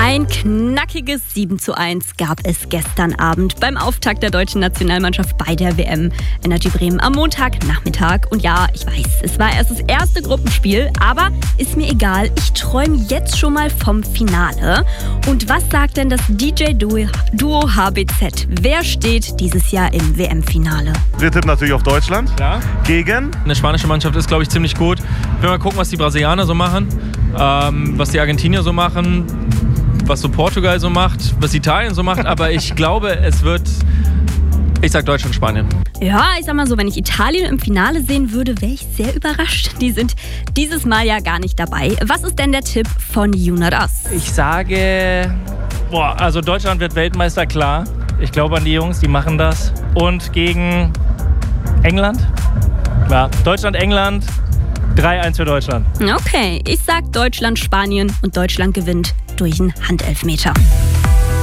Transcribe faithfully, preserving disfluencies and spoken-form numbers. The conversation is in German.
Ein knackiges sieben zu eins gab es gestern Abend beim Auftakt der deutschen Nationalmannschaft bei der W M. Energy Bremen am Montagnachmittag. Und ja, ich weiß, es war erst das erste Gruppenspiel, aber ist mir egal. Ich träume jetzt schon mal vom Finale. Und was sagt denn das D J-Duo H B Z? Wer steht dieses Jahr im W M-Finale? Wir tippen natürlich auf Deutschland. Ja. Gegen? Eine spanische Mannschaft ist, glaube ich, ziemlich gut. Wir werden mal gucken, was die Brasilianer so machen, ähm, was die Argentinier so machen, was so Portugal so macht, was Italien so macht. Aber ich glaube, es wird, ich sag Deutschland, Spanien. Ja, ich sag mal so, wenn ich Italien im Finale sehen würde, wäre ich sehr überrascht. Die sind dieses Mal ja gar nicht dabei. Was ist denn der Tipp von Jonas? Ich sage, boah, also Deutschland wird Weltmeister, klar. Ich glaube an die Jungs, die machen das. Und gegen England? Ja, Deutschland, England, drei eins für Deutschland. Okay, ich sag Deutschland, Spanien und Deutschland gewinnt durch einen Handelfmeter.